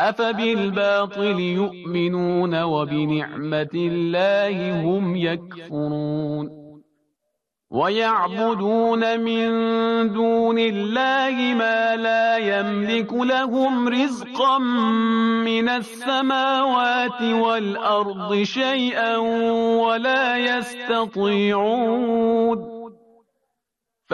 أفبالباطل يؤمنون وبنعمة الله هم يكفرون ويعبدون من دون الله ما لا يملك لهم رزقا من السماوات والأرض شيئا ولا يستطيعون